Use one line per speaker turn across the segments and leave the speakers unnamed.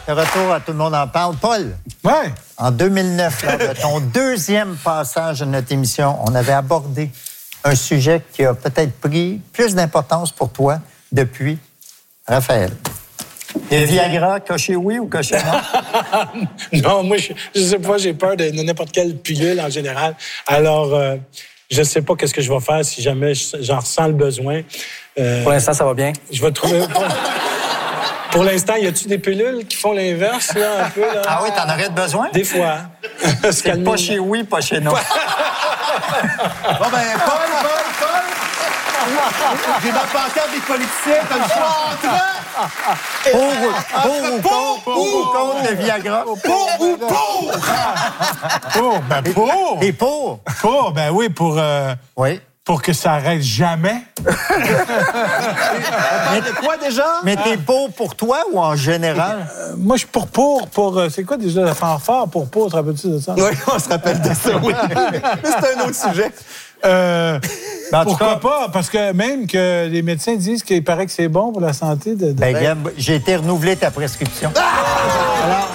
De retour à Tout le monde en parle. Paul, en 2009, lors de ton deuxième passage de notre émission, on avait abordé un sujet qui a peut-être pris plus d'importance pour toi depuis. Raphaël. Et Viagra, coché oui ou coché non?
Non, moi, je sais pas, j'ai peur de n'importe quelle pilule en général. Alors, je sais pas qu'est-ce que je vais faire si jamais j'en ressens le besoin.
Pour l'instant, ça va bien.
Je vais trouver... Pour l'instant, y a-tu des pilules qui font l'inverse, là, un peu, là?
Ah oui, t'en aurais besoin?
Des fois.
C'est pas chez oui, pas chez non.
Bon, ben, Paul! J'ai ma pancarte des politiciens, t'as le choix entre...
Pour ou contre le Viagra?
Pour ou pour?
Et pour?
Pour, ben oui, pour...
Oui.
Pour que ça arrête jamais.
Mais de quoi déjà?
Mais t'es pour toi ou en général?
Moi, je suis pour... c'est quoi déjà la fanfare pour? Te rappelles-tu de ça?
Oui, on se rappelle de ça, oui. Mais c'est un autre sujet.
Pourquoi pas? Parce que même que les médecins disent qu'il paraît que c'est bon pour la santé de...
Ben, Gab, j'ai été renouvelé ta prescription. Alors...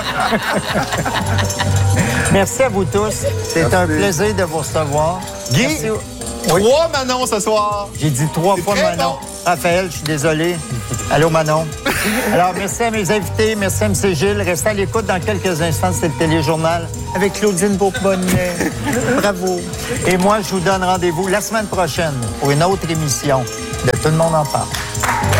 Merci à vous tous. C'est un plaisir de vous recevoir.
Guy,
Merci.
Oui. 3 Manon ce soir.
J'ai dit 3 fois
très
Manon.
bon.
Raphaël, je suis désolé. Allô, Manon. Alors, merci à mes invités. Merci à M. Gilles. Restez à l'écoute dans quelques instants. C'est le téléjournal avec Claudine Beaubonnet. Bravo. Et moi, je vous donne rendez-vous la semaine prochaine pour une autre émission de Tout le monde en parle.